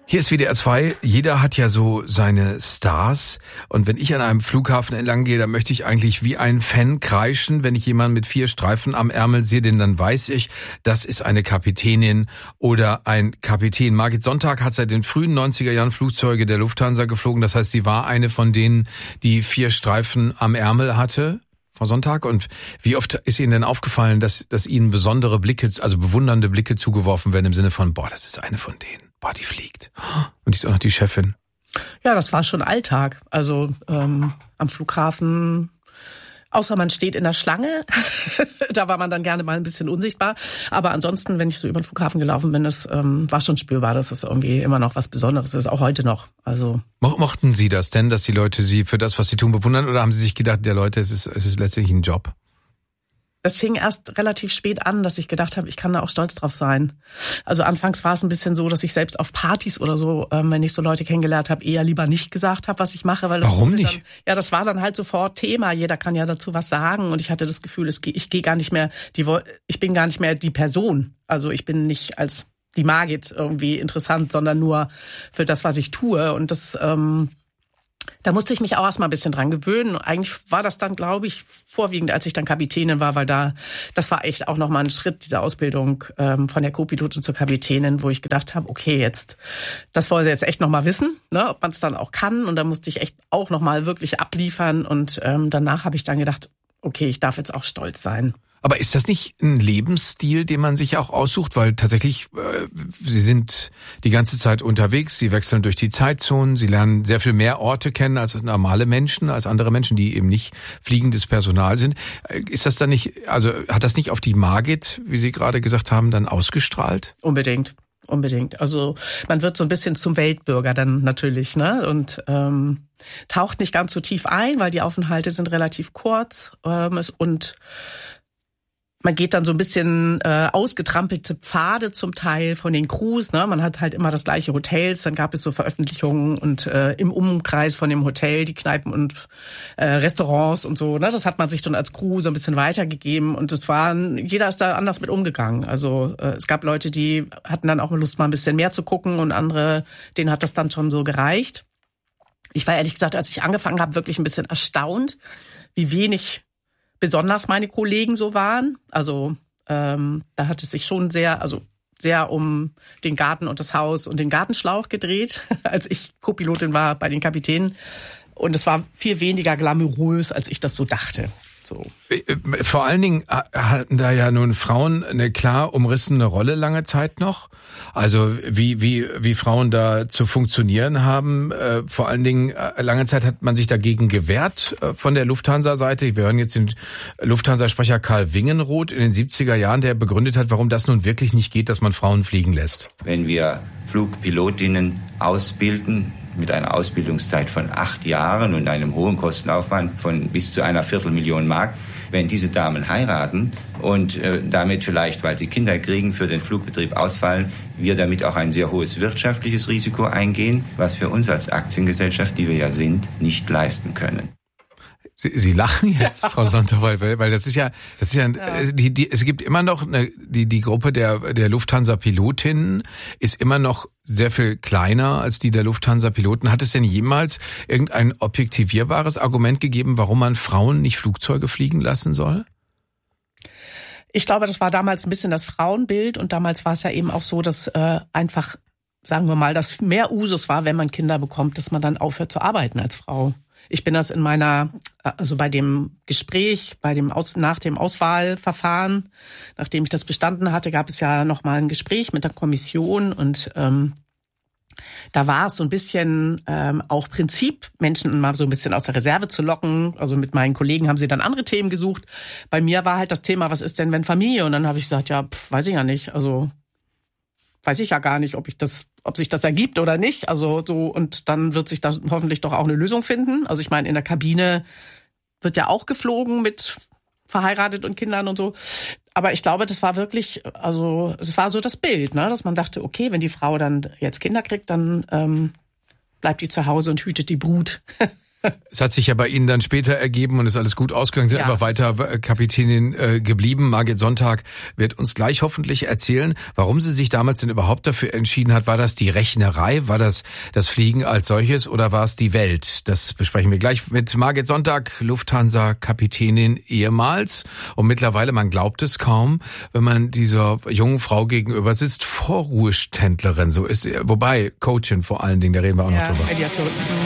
Hier ist WDR 2. Jeder hat ja so seine Stars. Und wenn ich an einem Flughafen entlang gehe, dann möchte ich eigentlich wie ein Fan kreischen. Wenn ich jemanden mit 4 Streifen am Ärmel sehe, denn dann weiß ich, das ist eine Kapitänin oder ein Kapitän. Margit Sonntag hat seit den frühen 90er Jahren Flugzeuge der Lufthansa geflogen. Das heißt, sie war eine von denen, die 4 Streifen am Ärmel hatte. Frau Sonntag, und wie oft ist Ihnen denn aufgefallen, dass Ihnen besondere Blicke, also bewundernde Blicke zugeworfen werden im Sinne von, boah, das ist eine von denen. Boah, die fliegt. Und die ist auch noch die Chefin. Ja, das war schon Alltag. Also am Flughafen, außer man steht in der Schlange, da war man dann gerne mal ein bisschen unsichtbar. Aber ansonsten, wenn ich so über den Flughafen gelaufen bin, das war schon spürbar, dass das irgendwie immer noch was Besonderes ist, auch heute noch. Also mochten Sie das denn, dass die Leute Sie für das, was Sie tun, bewundern? Oder haben Sie sich gedacht, der Leute, es ist letztlich ein Job? Es fing erst relativ spät an, dass ich gedacht habe, ich kann da auch stolz drauf sein. Also anfangs war es ein bisschen so, dass ich selbst auf Partys oder so, wenn ich so Leute kennengelernt habe, eher lieber nicht gesagt habe, was ich mache. Weil das Warum nicht? Dann, ja, das war dann halt sofort Thema. Jeder kann ja dazu was sagen. Und ich hatte das Gefühl, ich bin gar nicht mehr die Person. Also ich bin nicht als die Margit irgendwie interessant, sondern nur für das, was ich tue. Und das da musste ich mich auch erstmal ein bisschen dran gewöhnen. Eigentlich war das dann, glaube ich, vorwiegend, als ich dann Kapitänin war, weil das war echt auch nochmal ein Schritt, diese Ausbildung von der Co-Pilotin zur Kapitänin, wo ich gedacht habe, okay, das wollen sie jetzt echt nochmal wissen, ne, ob man es dann auch kann. Und da musste ich echt auch nochmal wirklich abliefern. Und danach habe ich dann gedacht, okay, ich darf jetzt auch stolz sein. Aber ist das nicht ein Lebensstil, den man sich auch aussucht? Weil tatsächlich, Sie sind die ganze Zeit unterwegs, Sie wechseln durch die Zeitzonen, Sie lernen sehr viel mehr Orte kennen als normale Menschen, als andere Menschen, die eben nicht fliegendes Personal sind. Ist das dann nicht, also hat das nicht auf die Margit, wie Sie gerade gesagt haben, dann ausgestrahlt? Unbedingt. Also man wird so ein bisschen zum Weltbürger dann natürlich, ne? Und taucht nicht ganz so tief ein, weil die Aufenthalte sind relativ kurz und man geht dann so ein bisschen ausgetrampelte Pfade zum Teil von den Crews. Ne? Man hat halt immer das gleiche Hotels. Dann gab es so Veröffentlichungen und im Umkreis von dem Hotel, die Kneipen und Restaurants und so. Ne? Das hat man sich dann als Crew so ein bisschen weitergegeben. Und jeder ist da anders mit umgegangen. Also es gab Leute, die hatten dann auch Lust, mal ein bisschen mehr zu gucken. Und andere, denen hat das dann schon so gereicht. Ich war ehrlich gesagt, als ich angefangen habe, wirklich ein bisschen erstaunt, wie wenig besonders meine Kollegen so waren. Also da hat es sich schon sehr um den Garten und das Haus und den Gartenschlauch gedreht, als ich Co-Pilotin war bei den Kapitänen. Und es war viel weniger glamourös, als ich das so dachte. So. Vor allen Dingen hatten da ja nun Frauen eine klar umrissene Rolle lange Zeit noch. Also wie Frauen da zu funktionieren haben. Vor allen Dingen lange Zeit hat man sich dagegen gewehrt von der Lufthansa-Seite. Wir hören jetzt den Lufthansa-Sprecher Karl Wingenroth in den 70er Jahren, der begründet hat, warum das nun wirklich nicht geht, dass man Frauen fliegen lässt. Wenn wir Flugpilotinnen ausbilden, mit einer Ausbildungszeit von 8 Jahren und einem hohen Kostenaufwand von bis zu 250.000 Mark. Wenn diese Damen heiraten und damit vielleicht, weil sie Kinder kriegen, für den Flugbetrieb ausfallen, wir damit auch ein sehr hohes wirtschaftliches Risiko eingehen, was wir uns als Aktiengesellschaft, die wir ja sind, nicht leisten können. Sie lachen jetzt, Frau Sonntag, weil es gibt immer noch die Gruppe der Lufthansa-Pilotinnen ist immer noch sehr viel kleiner als die der Lufthansa-Piloten. Hat es denn jemals irgendein objektivierbares Argument gegeben, warum man Frauen nicht Flugzeuge fliegen lassen soll? Ich glaube, das war damals ein bisschen das Frauenbild und damals war es ja eben auch so, dass einfach, sagen wir mal, dass mehr Usus war, wenn man Kinder bekommt, dass man dann aufhört zu arbeiten als Frau. Ich bin das bei dem Gespräch, nach dem Auswahlverfahren, nachdem ich das bestanden hatte, gab es ja nochmal ein Gespräch mit der Kommission und da war es so ein bisschen auch Prinzip, Menschen mal so ein bisschen aus der Reserve zu locken. Also mit meinen Kollegen haben sie dann andere Themen gesucht. Bei mir war halt das Thema, was ist denn, wenn Familie? Und dann habe ich gesagt, ja, weiß ich ja nicht. Also weiß ich ja gar nicht, ob sich das ergibt oder nicht. Also so, und dann wird sich da hoffentlich doch auch eine Lösung finden. Also ich meine, in der Kabine wird ja auch geflogen mit verheiratet und Kindern und so. Aber ich glaube, das war wirklich, also es war so das Bild, ne, dass man dachte, okay, wenn die Frau dann jetzt Kinder kriegt, dann bleibt die zu Hause und hütet die Brut. Es hat sich ja bei Ihnen dann später ergeben und ist alles gut ausgegangen. Sie sind einfach weiter Kapitänin geblieben. Margit Sonntag wird uns gleich hoffentlich erzählen, warum sie sich damals denn überhaupt dafür entschieden hat. War das die Rechnerei? War das das Fliegen als solches oder war es die Welt? Das besprechen wir gleich mit Margit Sonntag, Lufthansa-Kapitänin ehemals. Und mittlerweile, man glaubt es kaum, wenn man dieser jungen Frau gegenüber sitzt, Vorruheständlerin. So ist sie. Wobei, Coachin vor allen Dingen, da reden wir auch noch drüber. Mediatorin.